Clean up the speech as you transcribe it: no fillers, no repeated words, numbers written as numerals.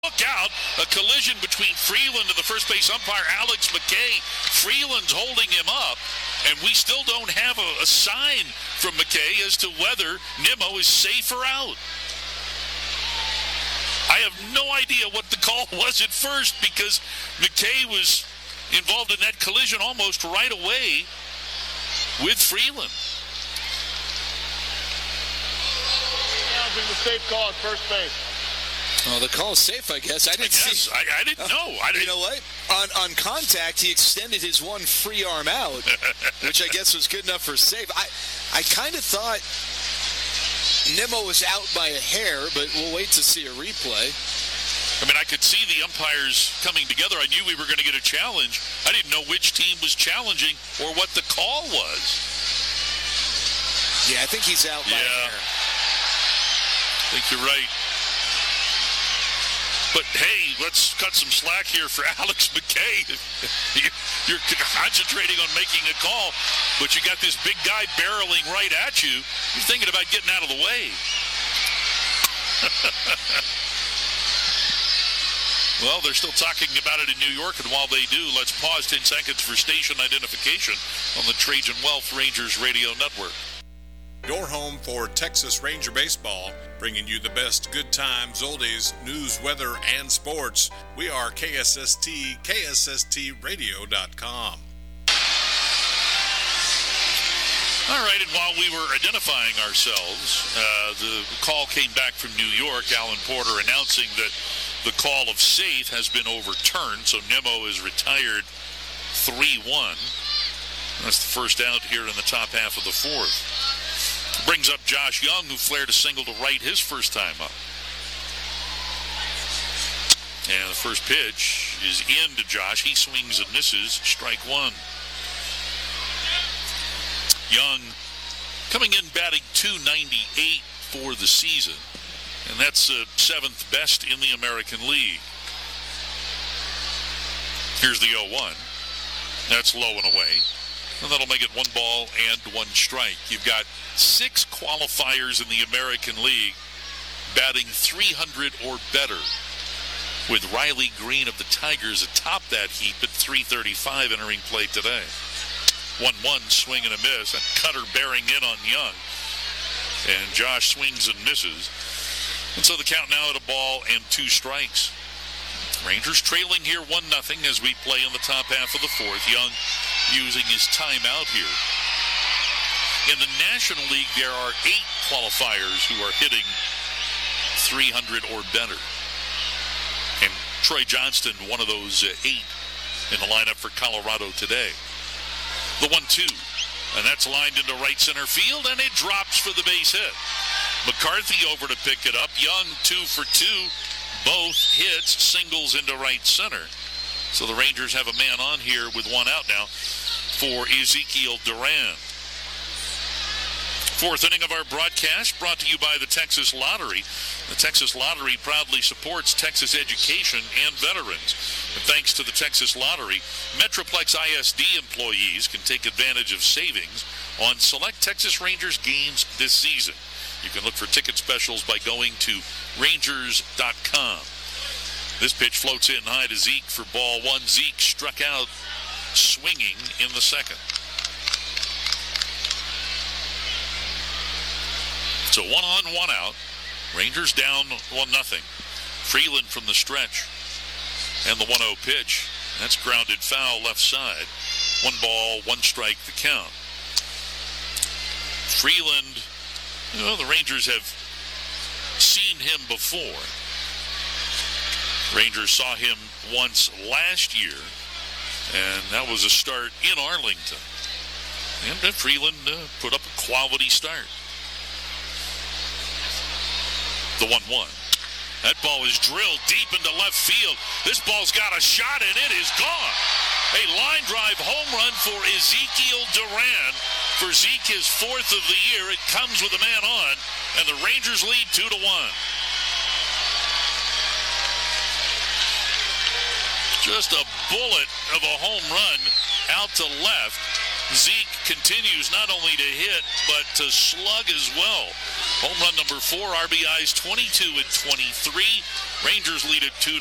Look out, a collision between Freeland and the first base umpire, Alex McKay. Freeland's holding him up, and we still don't have a sign from McKay as to whether Nimmo is safe or out. I have no idea what the call was at first because McKay was involved in that collision almost right away with Freeland. The safe call at first base. Oh, the call is safe, I guess. I didn't know. You know what? On contact, he extended his one free arm out, which I guess was good enough for safe. I kind of thought Nimmo was out by a hair, but we'll wait to see a replay. I mean, I could see the umpires coming together. I knew we were going to get a challenge. I didn't know which team was challenging or what the call was. Yeah, I think he's out by a hair. I think you're right. But, hey, let's cut some slack here for Alex McKay. You're concentrating on making a call, but you got this big guy barreling right at you. You're thinking about getting out of the way. Well, they're still talking about it in New York, and while they do, let's pause 10 seconds for station identification on the Trajan Wealth Rangers Radio Network. Your home for Texas Ranger baseball, bringing you the best good times, oldies, news, weather, and sports. We are KSST, KSSTradio.com. All right, and while we were identifying ourselves, the call came back from New York. Alan Porter announcing that the call of safe has been overturned, so Nimmo is retired 3-1. That's the first out here in the top half of the fourth. Brings up Josh Young, who flared a single to right his first time up. And the first pitch is in to Josh. He swings and misses. Strike one. Young coming in batting .298 for the season. And that's seventh best in the American League. Here's the 0-1. That's low and away. And that'll make it 1 ball and 1 strike. You've got 6 qualifiers in the American League batting .300 or better, with Riley Green of the Tigers atop that heap at .335 entering play today. 1-1 swing and a miss, and cutter bearing in on Young. And Josh swings and misses. And so the count now at 1 ball and 2 strikes. Rangers trailing here 1-0 as we play in the top half of the fourth. Young using his timeout here. In the National League, there are 8 qualifiers who are hitting .300 or better. And Troy Johnston, one of those 8 in the lineup for Colorado today. The 1-2, and that's lined into right center field, and it drops for the base hit. McCarthy over to pick it up. Young 2 for 2. Both hits, singles into right center. So the Rangers have a man on here with 1 out now for Ezekiel Duran. Fourth inning of our broadcast brought to you by the Texas Lottery. The Texas Lottery proudly supports Texas education and veterans. And thanks to the Texas Lottery, Metroplex ISD employees can take advantage of savings on select Texas Rangers games this season. You can look for ticket specials by going to Rangers.com. This pitch floats in high to Zeke for ball 1. Zeke struck out swinging in the second. So 1 on, 1 out. Rangers down 1-0. Freeland from the stretch. And the 1-0 pitch. That's grounded foul left side. 1 ball, 1 strike the count. Freeland, you know, the Rangers have seen him before. Rangers saw him once last year, and that was a start in Arlington. And Freeland put up a quality start. The 1-1. That ball is drilled deep into left field. This ball's got a shot, and it is gone. A line drive home run for Ezekiel Duran. For Zeke, his 4th of the year. It comes with a man on, and the Rangers lead 2-1. Just a bullet of a home run out to left. Zeke continues not only to hit, but to slug as well. Home run number 4, RBIs 22 and 23. Rangers lead at 2